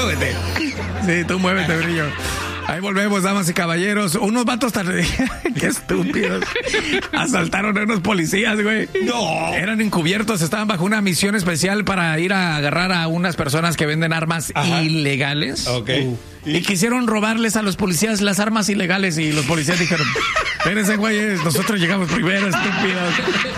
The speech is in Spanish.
muévete. Sí, tú muévete, brillo. Ahí volvemos, damas y caballeros. Unos vatos tan... Qué estúpidos. Asaltaron a unos policías, güey. No. Eran encubiertos, estaban bajo una misión especial para ir a agarrar a unas personas que venden armas ilegales. Ok. Y quisieron robarles a los policías las armas ilegales y los policías dijeron, espérense, güeyes, nosotros llegamos primero, estúpidos.